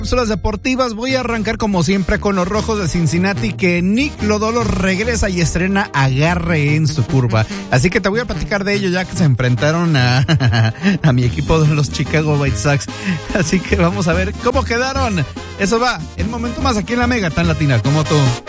Cápsulas deportivas, voy a arrancar como siempre con los Rojos de Cincinnati, que Nick Lodolo regresa y estrena agarre en su curva. Así que te voy a platicar de ello ya que se enfrentaron a mi equipo de los Chicago White Sox. Así que vamos a ver cómo quedaron. Eso va en un momento más aquí en la Mega tan latina como tú.